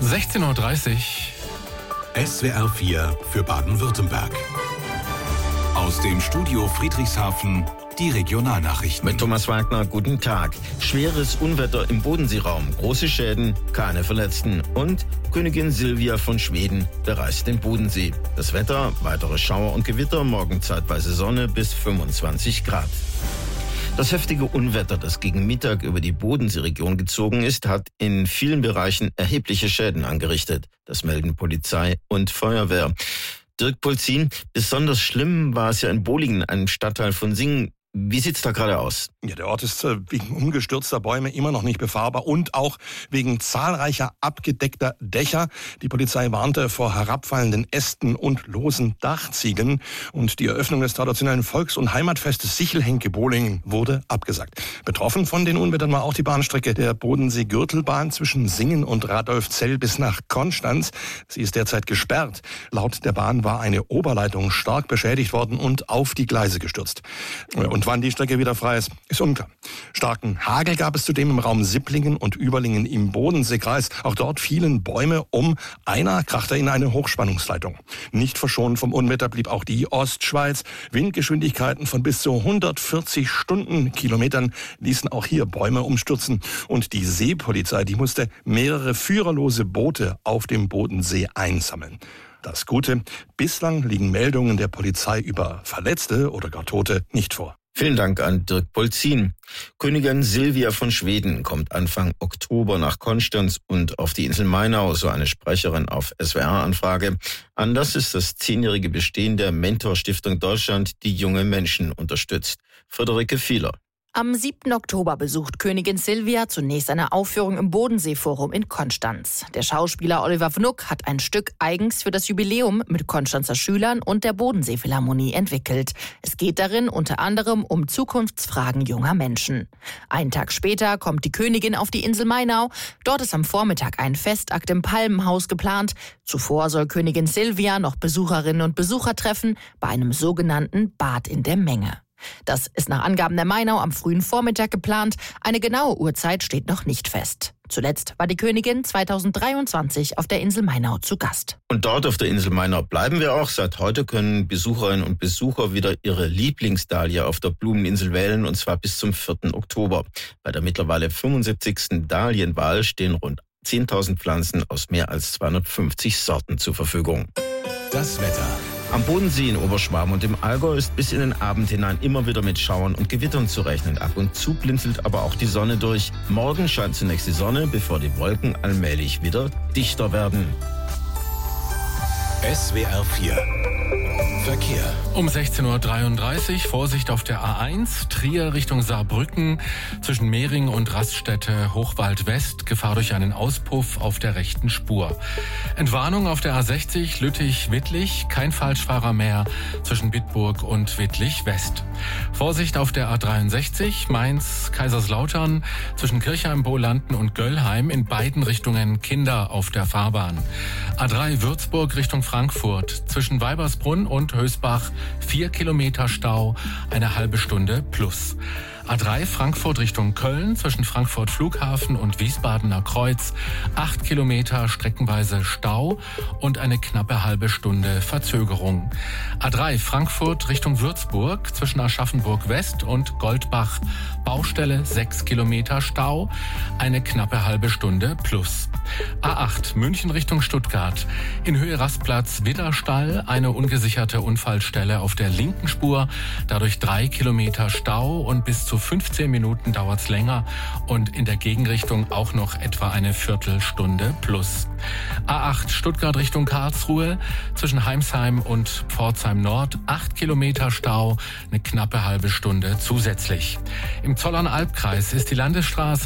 16:30 Uhr. SWR 4 für Baden-Württemberg. Aus dem Studio Friedrichshafen die Regionalnachrichten. Mit Thomas Wagner, guten Tag. Schweres Unwetter im Bodenseeraum, große Schäden, keine Verletzten und Königin Silvia von Schweden bereist den Bodensee. Das Wetter, weitere Schauer und Gewitter, morgen zeitweise Sonne bis 25 Grad. Das heftige Unwetter, das gegen Mittag über die Bodenseeregion gezogen ist, hat in vielen Bereichen erhebliche Schäden angerichtet. Das melden Polizei und Feuerwehr. Dirk Polzin, besonders schlimm war es ja in Bohlingen, einem Stadtteil von Singen. Wie sieht's da gerade aus? Ja, der Ort ist wegen umgestürzter Bäume immer noch nicht befahrbar und auch wegen zahlreicher abgedeckter Dächer. Die Polizei warnte vor herabfallenden Ästen und losen Dachziegeln. Und die Eröffnung des traditionellen Volks- und Heimatfestes Sichelhenke-Bohlingen wurde abgesagt. Betroffen von den Unwettern war auch die Bahnstrecke der Bodensee-Gürtelbahn zwischen Singen und Radolfzell bis nach Konstanz. Sie ist derzeit gesperrt. Laut der Bahn war eine Oberleitung stark beschädigt worden und auf die Gleise gestürzt. Und wann die Strecke wieder frei ist unklar. Starken Hagel gab es zudem im Raum Sipplingen und Überlingen im Bodenseekreis. Auch dort fielen Bäume um. Einer krachte in eine Hochspannungsleitung. Nicht verschont vom Unwetter blieb auch die Ostschweiz. Windgeschwindigkeiten von bis zu 140 Stundenkilometern ließen auch hier Bäume umstürzen. Und die Seepolizei, die musste mehrere führerlose Boote auf dem Bodensee einsammeln. Das Gute, bislang liegen Meldungen der Polizei über Verletzte oder gar Tote nicht vor. Vielen Dank an Dirk Polzin. Königin Silvia von Schweden kommt Anfang Oktober nach Konstanz und auf die Insel Mainau, so eine Sprecherin auf SWR-Anfrage. Anlass ist das 10-jährige Bestehen der Mentor-Stiftung Deutschland, die junge Menschen unterstützt. Friederike Fieler. Am 7. Oktober besucht Königin Silvia zunächst eine Aufführung im Bodenseeforum in Konstanz. Der Schauspieler Oliver Wnuck hat ein Stück eigens für das Jubiläum mit Konstanzer Schülern und der Bodenseephilharmonie entwickelt. Es geht darin unter anderem um Zukunftsfragen junger Menschen. Einen Tag später kommt die Königin auf die Insel Mainau. Dort ist am Vormittag ein Festakt im Palmenhaus geplant. Zuvor soll Königin Silvia noch Besucherinnen und Besucher treffen bei einem sogenannten Bad in der Menge. Das ist nach Angaben der Mainau am frühen Vormittag geplant. Eine genaue Uhrzeit steht noch nicht fest. Zuletzt war die Königin 2023 auf der Insel Mainau zu Gast. Und dort auf der Insel Mainau bleiben wir auch. Seit heute können Besucherinnen und Besucher wieder ihre Lieblingsdahlie auf der Blumeninsel wählen, und zwar bis zum 4. Oktober. Bei der mittlerweile 75. Dahlienwahl stehen rund 10.000 Pflanzen aus mehr als 250 Sorten zur Verfügung. Das Wetter. Am Bodensee in Oberschwaben und im Allgäu ist bis in den Abend hinein immer wieder mit Schauern und Gewittern zu rechnen. Ab und zu blinzelt aber auch die Sonne durch. Morgen scheint zunächst die Sonne, bevor die Wolken allmählich wieder dichter werden. SWR 4 Verkehr. Um 16:33 Uhr, Vorsicht auf der A1, Trier Richtung Saarbrücken, zwischen Mehring und Raststätte Hochwald West, Gefahr durch einen Auspuff auf der rechten Spur. Entwarnung auf der A60, Lüttich-Wittlich, kein Falschfahrer mehr zwischen Bitburg und Wittlich West. Vorsicht auf der A63, Mainz-Kaiserslautern, zwischen Kirchheim-Bohlanden und Göllheim, in beiden Richtungen Kinder auf der Fahrbahn. A3 Würzburg Richtung Frankfurt, zwischen Weibersbrunn und Hösbach 4 Kilometer Stau, eine halbe Stunde plus. A3 Frankfurt Richtung Köln, zwischen Frankfurt Flughafen und Wiesbadener Kreuz 8 Kilometer streckenweise Stau und eine knappe halbe Stunde Verzögerung. A3 Frankfurt Richtung Würzburg, zwischen Aschaffenburg West und Goldbach Baustelle 6 Kilometer Stau, eine knappe halbe Stunde plus. A8 München Richtung Stuttgart, in Höhe Rastplatz Widderstall eine ungesicherte Unfallstelle auf der linken Spur, dadurch 3 Kilometer Stau und bis zu 15 Minuten dauert's länger und in der Gegenrichtung auch noch etwa eine Viertelstunde plus. A8 Stuttgart Richtung Karlsruhe, zwischen Heimsheim und Pforzheim Nord 8 Kilometer Stau, eine knappe halbe Stunde zusätzlich. Im Zollern-Albkreis ist die Landesstraße